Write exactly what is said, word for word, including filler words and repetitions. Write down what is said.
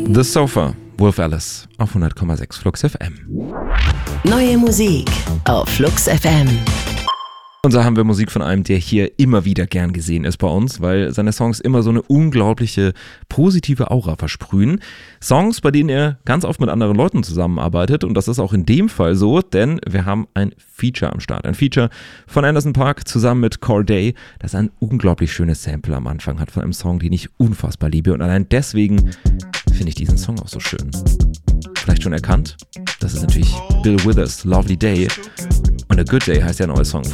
The Sofa, Wolf Alice auf hundert Komma sechs Flux F M. Neue Musik auf Flux F M. Und so haben wir Musik von einem, der hier immer wieder gern gesehen ist bei uns, weil seine Songs immer so eine unglaubliche positive Aura versprühen. Songs, bei denen er ganz oft mit anderen Leuten zusammenarbeitet, und das ist auch in dem Fall so, denn wir haben ein Feature am Start. Ein Feature von Anderson .Paak zusammen mit Cordae, das ein unglaublich schönes Sample am Anfang hat von einem Song, den ich unfassbar liebe, und allein deswegen finde ich diesen Song auch so schön. Vielleicht schon erkannt? Das ist natürlich Bill Withers, Lovely Day, und A Good Day heißt der neue Song